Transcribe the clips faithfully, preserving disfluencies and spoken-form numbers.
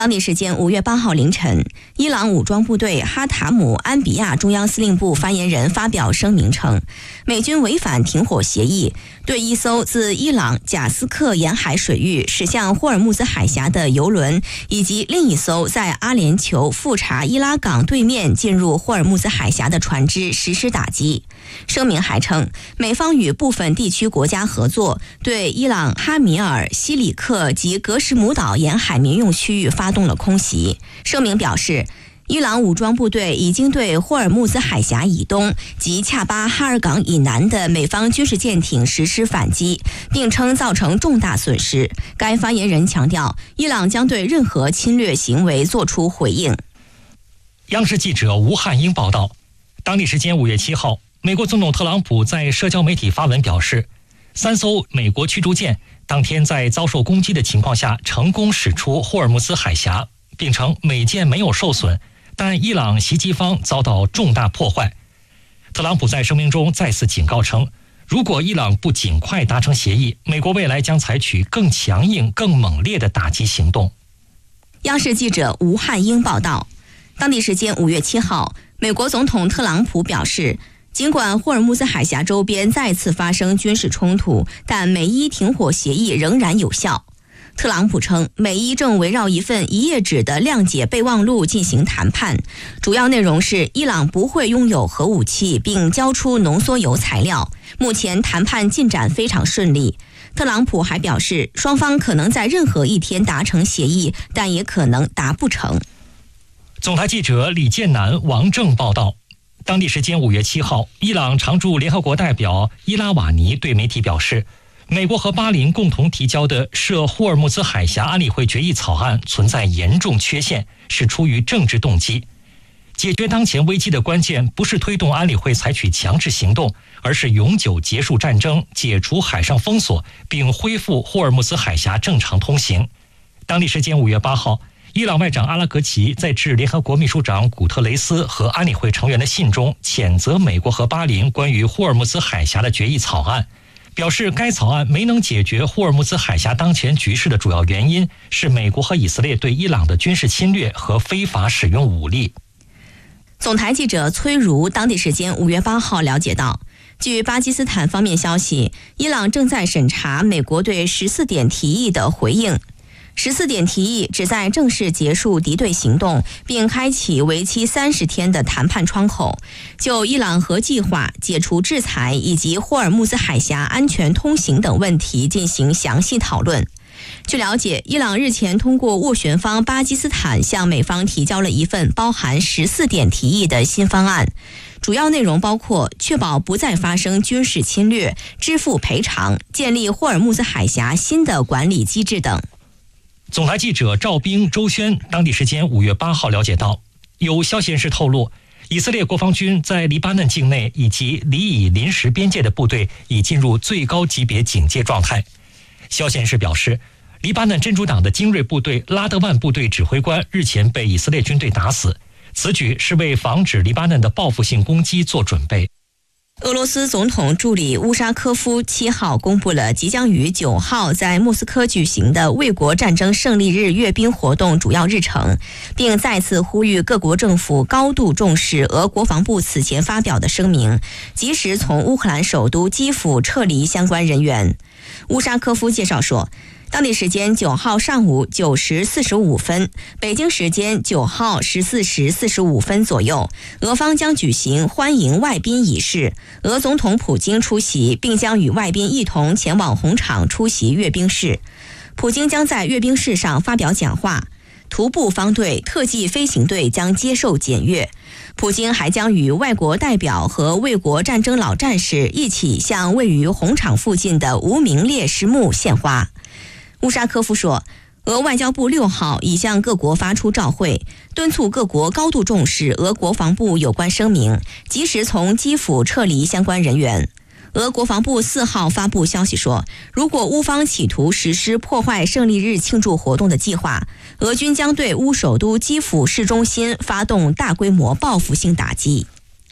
当地时间五月八号凌晨，伊朗武装部队哈塔姆安比亚中央司令部发言人发表声明称，美军违反停火协议，对一艘自伊朗贾斯克沿海水域驶向霍尔木兹海峡的油轮，以及另一艘在阿联酋富查伊拉港对面进入霍尔木兹海峡的船只实施打击。声明还称，美方与部分地区国家合作，对伊朗哈米尔、西里克及格什姆岛沿海民用区域发动了空袭。声明表示，伊朗武装部队已经对霍尔木兹海峡以东及恰巴哈尔港以南的美方军事舰艇实施反击，并称造成重大损失。该发言人强调，伊朗将对任何侵略行为作出回应。 央视记者吴汉英报道，当地时间五月七号，美国总统特朗普在社交媒体发文表示，三艘美国驱逐舰当天在遭受攻击的情况下成功驶出霍尔木兹海峡，并称美舰没有受损，但伊朗袭击方遭到重大破坏。特朗普在声明中再次警告称，如果伊朗不尽快达成协议，美国未来将采取更强硬、更猛烈的打击行动。 央视记者吴汉英报道，当地时间五月七号，美国总统特朗普表示，尽管霍尔木兹海峡周边再次发生军事冲突，但美伊停火协议仍然有效。特朗普称，美伊正围绕一份一页纸的谅解备忘录进行谈判，主要内容是伊朗不会拥有核武器，并交出浓缩铀材料。目前谈判进展非常顺利。特朗普还表示，双方可能在任何一天达成协议，但也可能达不成。 总台记者李建南、王正报道，当地时间五月七号，伊朗常驻联合国代表伊拉瓦尼对媒体表示，美国和巴林共同提交的涉霍尔木兹海峡安理会决议草案存在严重缺陷，是出于政治动机。解决当前危机的关键不是推动安理会采取强制行动，而是永久结束战争，解除海上封锁，并恢复霍尔木兹海峡正常通行。当地时间五月八号，伊朗外长阿拉格齐在致联合国秘书长古特雷斯和安理会成员的信中，谴责美国和巴林关于霍尔木兹海峡的决议草案，表示该草案没能解决霍尔木兹海峡当前局势的主要原因是美国和以色列对伊朗的军事侵略和非法使用武力。 总台记者崔如当地时间五月八号了解到，据巴基斯坦方面消息，伊朗正在审查美国对十四点提议的回应。十四点提议旨在正式结束敌对行动，并开启为期三十天的谈判窗口，就伊朗核计划、解除制裁以及霍尔木兹海峡安全通行等问题进行详细讨论。据了解，伊朗日前通过斡旋方巴基斯坦向美方提交了一份包含十四点提议的新方案，主要内容包括确保不再发生军事侵略、支付赔偿、建立霍尔木兹海峡新的管理机制等。 总台记者赵兵、周轩当地时间五月八号了解到，有消息人士透露，以色列国防军在黎巴嫩境内以及黎以临时边界的部队已进入最高级别警戒状态。消息人士表示，黎巴嫩真主党的精锐部队拉德万部队指挥官日前被以色列军队打死，此举是为防止黎巴嫩的报复性攻击做准备。 俄罗斯总统助理乌沙科夫七号公布了即将于九号在莫斯科举行的卫国战争胜利日阅兵活动主要日程，并再次呼吁各国政府高度重视俄国防部此前发表的声明，及时从乌克兰首都基辅撤离相关人员。乌沙科夫介绍说，当地时间九号上午九时四十五分，北京时间九号十四时四十五分左右，俄方将举行欢迎外宾仪式，俄总统普京出席，并将与外宾一同前往红场出席阅兵式。普京将在阅兵式上发表讲话，徒步方队、特技飞行队将接受检阅。普京还将与外国代表和卫国战争老战士一起向位于红场附近的无名烈士墓献花。乌沙科夫说，俄外交部六号已向各国发出照会，敦促各国高度重视俄国防部有关声明，及时从基辅撤离相关人员。俄国防部四号发布消息说，如果乌方企图实施破坏胜利日庆祝活动的计划，俄军将对乌首都基辅市中心发动大规模报复性打击。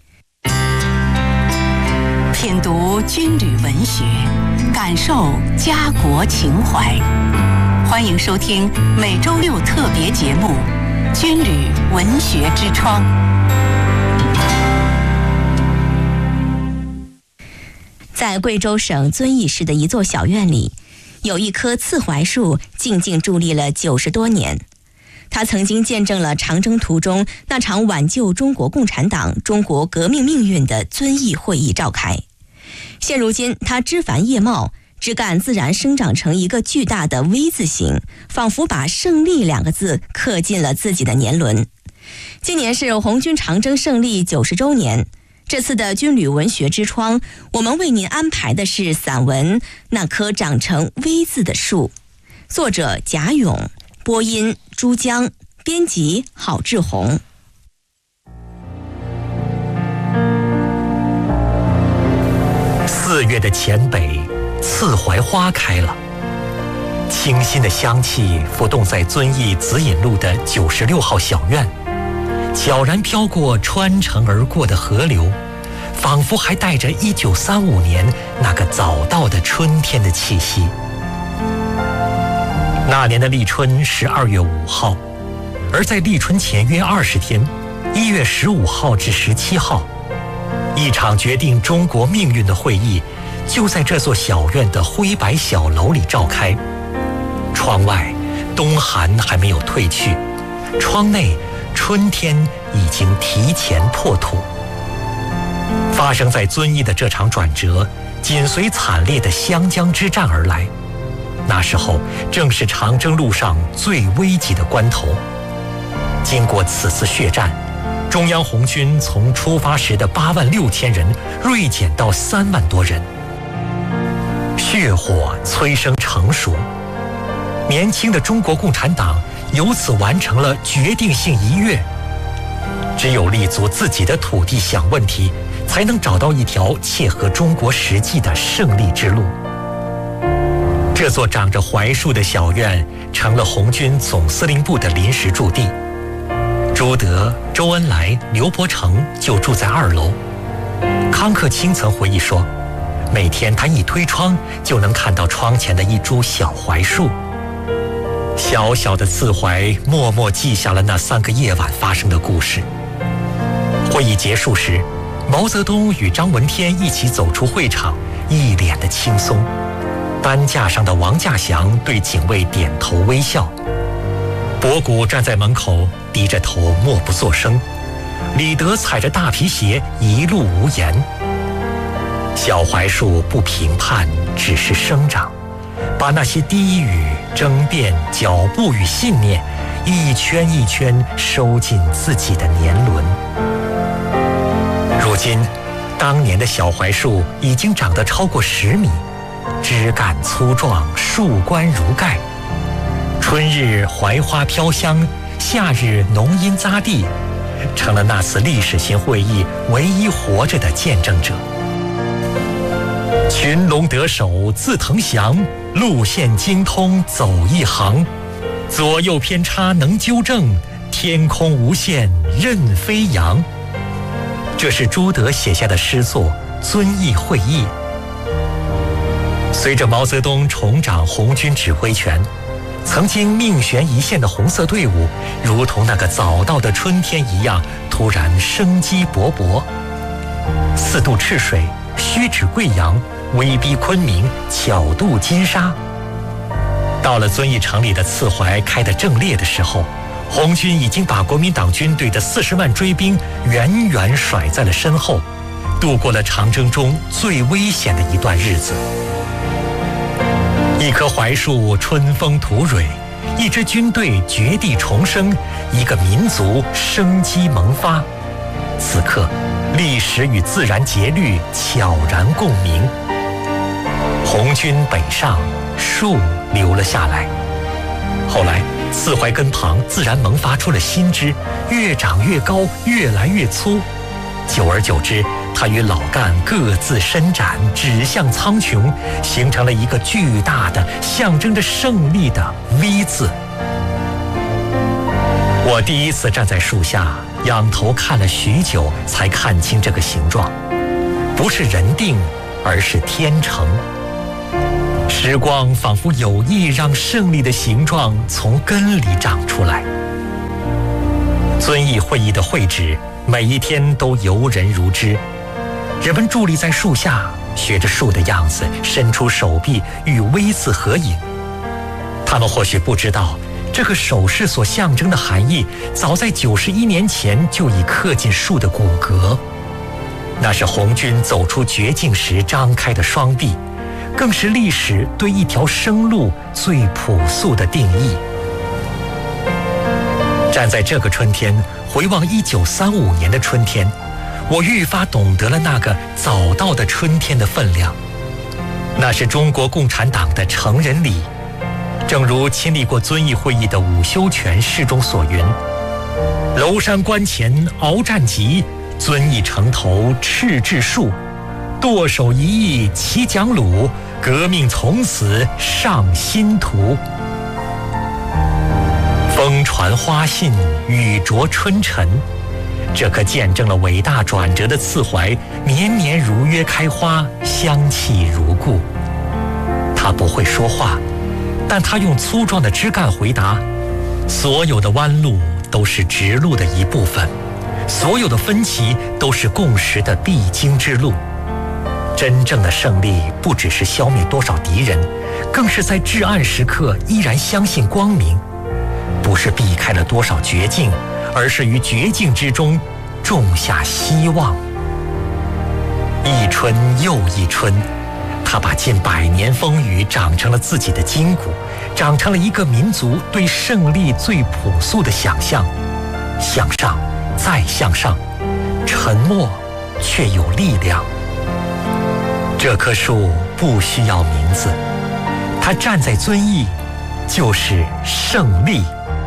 品读军旅文学，感受家国情怀， 欢迎收听每周六特别节目《军旅文学之窗》。 在贵州省遵义市的一座小院里，有一棵刺槐树静静伫立了九十多年。它曾经见证了长征途中那场挽救中国共产党、中国革命命运的遵义会议召开。现如今，它枝繁叶茂，枝干自然生长成一个巨大的 V 字形，仿佛把胜利两个字刻进了自己的年轮。今年是红军长征胜利九十周年，这次的军旅文学之窗，我们为您安排的是散文《那棵长成 V 字的树》，作者贾勇，播音珠江，编辑郝志红。 四月的黔北，刺槐花开了，清新的香气浮动在遵义紫隐路的九十六号小院，悄然飘过穿城而过的河流，仿佛还带着一九三五年那个早到的春天的气息。那年的立春是二月五号，而在立春前约二十天，一月十五号至十七号，一场决定中国命运的会议就在这座小院的灰白小楼里召开。窗外冬寒还没有退去，窗内春天已经提前破土。发生在遵义的这场转折，紧随惨烈的湘江之战而来。那时候正是长征路上最危急的关头。经过此次血战，中央红军从出发时的八万六千人锐减到三万多人。血火催生成熟，年轻的中国共产党由此完成了决定性一跃。只有立足自己的土地想问题，才能找到一条切合中国实际的胜利之路。这座长着槐树的小院成了红军总司令部的临时驻地。朱德、周恩来、刘伯承就住在二楼。康克清曾回忆说，每天他一推窗就能看到窗前的一株小槐树。小小的刺槐默默记下了那三个夜晚发生的故事。会议结束时，毛泽东与张闻天一起走出会场，一脸的轻松。担架上的王稼祥对警卫点头微笑。博古站在门口低着头默不作声，李德踩着大皮鞋一路无言。小槐树不评判，只是生长，把那些低语、争辩、脚步与信念一圈一圈收进自己的年轮。如今，当年的小槐树已经长得超过十米，枝干粗壮，树冠如盖。春日槐花飘香，夏日浓荫匝地，成了那次历史性会议唯一活着的见证者。群龙得手自腾翔，路线精通走一行，左右偏差能纠正，天空无限任飞扬。这是朱德写下的诗作《遵义会议》。随着毛泽东重掌红军指挥权，曾经命悬一线的红色队伍，如同那个早到的春天一样，突然生机勃勃。四渡赤水，虚指贵阳，威逼昆明，巧渡金沙。到了遵义城里的刺槐开得正烈的时候，红军已经把国民党军队的四十万追兵远远甩在了身后，度过了长征中最危险的一段日子。一棵槐树春风吐蕊，一支军队绝地重生，一个民族生机萌发。此刻，历史与自然节律悄然共鸣。红军北上，树留了下来。后来，刺槐根旁自然萌发出了新枝，越长越高，越来越粗。久而久之，它与老干各自伸展，指向苍穹，形成了一个巨大的象征着胜利的 V 字。我第一次站在树下，仰头看了许久，才看清这个形状，不是人定，而是天成。 时光仿佛有意让胜利的形状从根里长出来。遵义会议的会址每一天都游人如织，人们伫立在树下，学着树的样子，伸出手臂与 V 字合影。他们或许不知道，这个手势所象征的含义，早在九十一年前就已刻进树的骨骼。那是红军走出绝境时张开的双臂，更是历史对一条生路最朴素的定义。站在这个春天，回望一九三五年的春天，我愈发懂得了那个早到的春天的分量。那是中国共产党的成人礼。正如亲历过遵义会议的伍修权诗中所云：娄山关前鏖战急，遵义城头赤雉树，剁手一役齐蒋虏，革命从此上新途。风传花信，雨着春尘，这颗见证了伟大转折的刺槐，年年如约开花，香气如故。它不会说话，但它用粗壮的枝干回答：所有的弯路都是直路的一部分，所有的分歧都是共识的必经之路。真正的胜利不只是消灭多少敌人，更是在至暗时刻依然相信光明。不是避开了多少绝境，而是于绝境之中种下希望。一春又一春，他把近百年风雨长成了自己的筋骨，长成了一个民族对胜利最朴素的想象。向上，再向上，沉默却有力量。这棵树不需要名字，它站在遵义，就是胜利。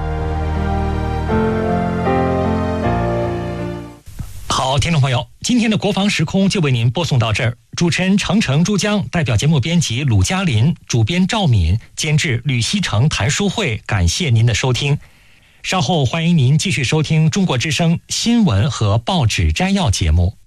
好，听众朋友，今天的国防时空就为您播送到这儿。主持人程程、珠江，代表节目编辑鲁嘉林，主编赵敏，监制吕锡成、谭淑慧，感谢您的收听。稍后欢迎您继续收听中国之声新闻和报纸摘要节目。